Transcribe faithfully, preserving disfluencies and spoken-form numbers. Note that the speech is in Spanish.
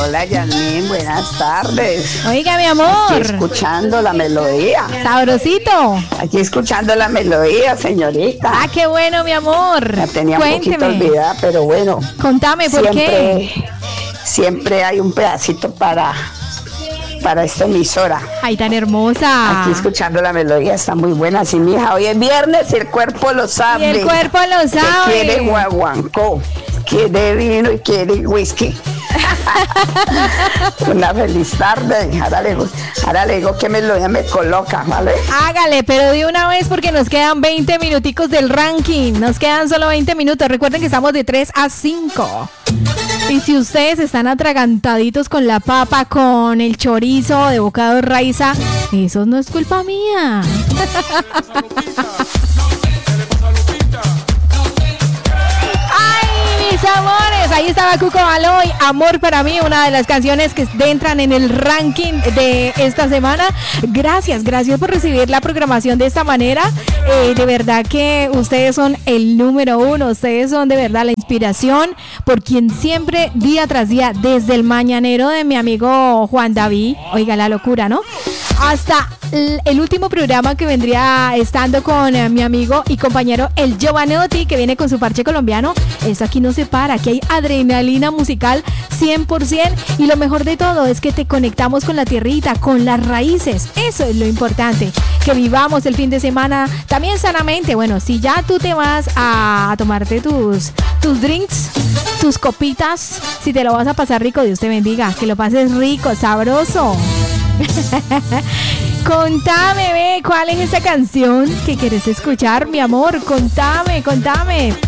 Hola, Yasmín, buenas tardes. Oiga, mi amor. Aquí escuchando la melodía. Sabrosito. Aquí escuchando la melodía, señorita. Ah, qué bueno, mi amor. La tenía Cuénteme. un poquito olvidada, pero bueno. Contame, ¿por siempre, qué? Siempre hay un pedacito para, para esta emisora. Ay, tan hermosa. Aquí escuchando la melodía, está muy buena. Sí, mija, hoy es viernes y el cuerpo lo sabe. Y el cuerpo lo sabe. Que quiere guaguancó, quiere vino y quiere whisky. Una feliz tarde. Ahora le, ahora le digo que melodía me coloca, ¿vale? Hágale, pero de una vez porque nos quedan veinte minuticos del ranking. Nos quedan solo veinte minutos. Recuerden que estamos de tres a cinco. Y si ustedes están atragantaditos con la papa, con el chorizo de bocado Raiza, eso no es culpa mía. ¡Ay, mis amores! Ahí estaba Cuco Baloy, Amor para mí, una de las canciones que entran en el ranking de esta semana. Gracias, gracias por recibir la programación de esta manera. Eh, de verdad que ustedes son el número uno, ustedes son de verdad la inspiración por quien siempre, día tras día, desde el mañanero de mi amigo Juan David, oiga la locura, ¿no? Hasta el último programa que vendría estando con eh, mi amigo y compañero el Giovanotti, que viene con su parche colombiano. Eso aquí no se para, aquí hay adrenalina musical cien por ciento, y lo mejor de todo es que te conectamos con la tierrita, con las raíces. Eso es lo importante, que vivamos el fin de semana también sanamente. Bueno, si ya tú te vas a, a tomarte tus, tus drinks, tus copitas, si te lo vas a pasar rico, Dios te bendiga, que lo pases rico, sabroso. Contame, ve, ¿cuál es esa canción que quieres escuchar, mi amor? Contame, contame.